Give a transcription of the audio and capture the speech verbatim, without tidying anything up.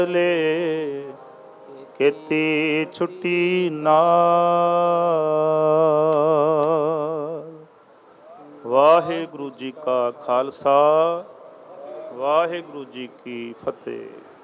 ਲੈ ਕੀਤੀ ਛੁੱਟੀ ਨਾਲ। ਵਾਹਿਗੁਰੂ ਜੀ ਕਾ ਖਾਲਸਾ, ਵਾਹਿਗੁਰੂ ਜੀ ਕੀ ਫਤਿਹ।